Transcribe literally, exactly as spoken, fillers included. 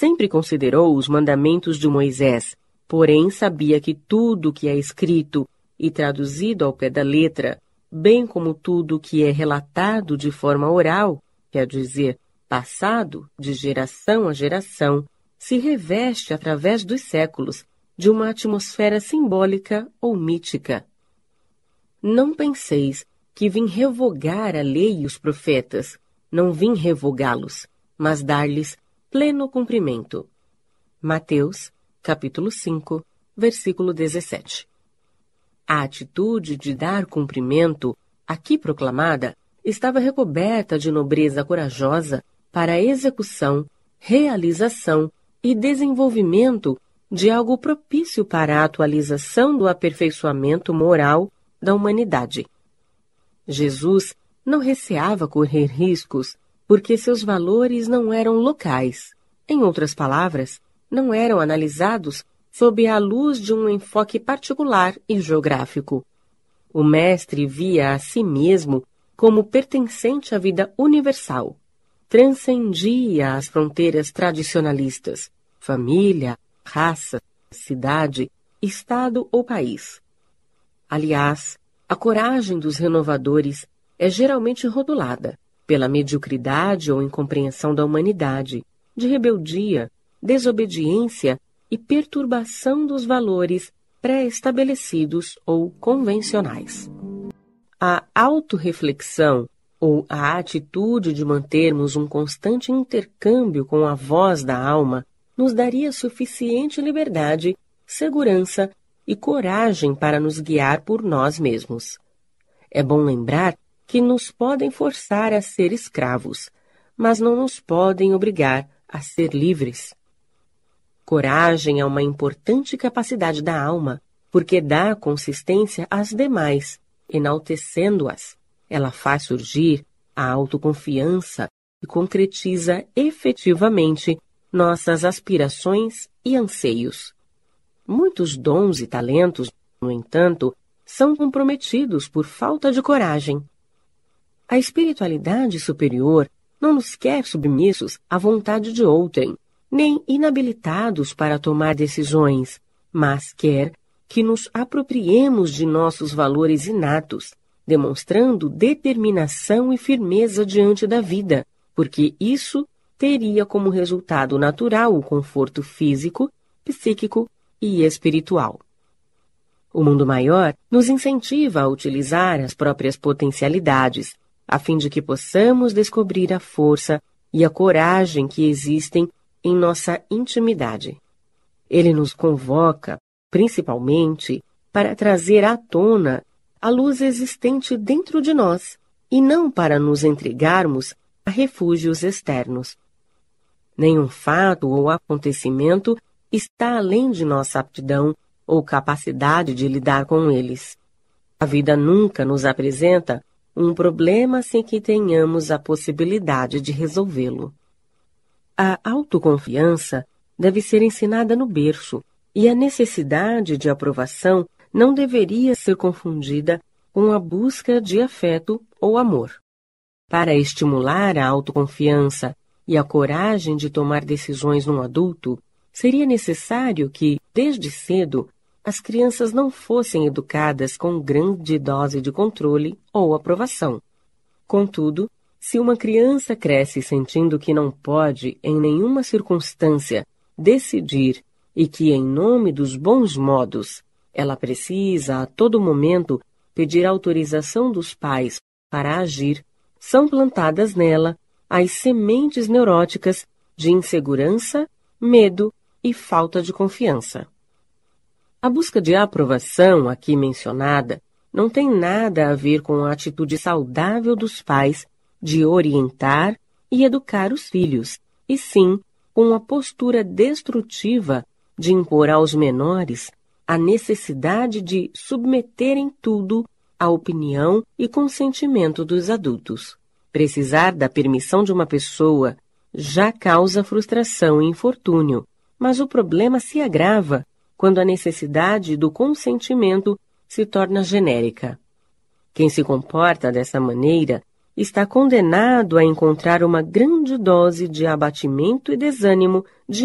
Sempre considerou os mandamentos de Moisés, porém sabia que tudo que é escrito e traduzido ao pé da letra, bem como tudo que é relatado de forma oral, quer dizer, passado de geração a geração, se reveste através dos séculos de uma atmosfera simbólica ou mítica. Não penseis que vim revogar a lei e os profetas, não vim revogá-los, mas dar-lhes pleno cumprimento. Mateus, capítulo cinco, versículo dezessete. A atitude de dar cumprimento, aqui proclamada, estava recoberta de nobreza corajosa para a execução, realização e desenvolvimento de algo propício para a atualização do aperfeiçoamento moral da humanidade. Jesus não receava correr riscos porque seus valores não eram locais. Em outras palavras, não eram analisados sob a luz de um enfoque particular e geográfico. O mestre via a si mesmo como pertencente à vida universal. Transcendia as fronteiras tradicionalistas, família, raça, cidade, estado ou país. Aliás, a coragem dos renovadores é geralmente rotulada pela mediocridade ou incompreensão da humanidade, de rebeldia, desobediência e perturbação dos valores pré-estabelecidos ou convencionais. A autorreflexão ou a atitude de mantermos um constante intercâmbio com a voz da alma nos daria suficiente liberdade, segurança e coragem para nos guiar por nós mesmos. É bom lembrar que nos podem forçar a ser escravos, mas não nos podem obrigar a ser livres. Coragem é uma importante capacidade da alma, porque dá consistência às demais, enaltecendo-as. Ela faz surgir a autoconfiança e concretiza efetivamente nossas aspirações e anseios. Muitos dons e talentos, no entanto, são comprometidos por falta de coragem. A espiritualidade superior não nos quer submissos à vontade de outrem, nem inabilitados para tomar decisões, mas quer que nos apropriemos de nossos valores inatos, demonstrando determinação e firmeza diante da vida, porque isso teria como resultado natural o conforto físico, psíquico e espiritual. O mundo maior nos incentiva a utilizar as próprias potencialidades, a fim de que possamos descobrir a força e a coragem que existem em nossa intimidade. Ele nos convoca, principalmente, para trazer à tona a luz existente dentro de nós, e não para nos entregarmos a refúgios externos. Nenhum fato ou acontecimento está além de nossa aptidão ou capacidade de lidar com eles. A vida nunca nos apresenta um problema sem que tenhamos a possibilidade de resolvê-lo. A autoconfiança deve ser ensinada no berço, e a necessidade de aprovação não deveria ser confundida com a busca de afeto ou amor. Para estimular a autoconfiança e a coragem de tomar decisões num adulto, seria necessário que, desde cedo, as crianças não fossem educadas com grande dose de controle ou aprovação. Contudo, se uma criança cresce sentindo que não pode, em nenhuma circunstância, decidir e que, em nome dos bons modos, ela precisa a todo momento pedir autorização dos pais para agir, são plantadas nela as sementes neuróticas de insegurança, medo e falta de confiança. A busca de aprovação aqui mencionada não tem nada a ver com a atitude saudável dos pais de orientar e educar os filhos, e sim com a postura destrutiva de impor aos menores a necessidade de submeterem tudo à opinião e consentimento dos adultos. Precisar da permissão de uma pessoa já causa frustração e infortúnio, mas o problema se agrava quando a necessidade do consentimento se torna genérica. Quem se comporta dessa maneira está condenado a encontrar uma grande dose de abatimento e desânimo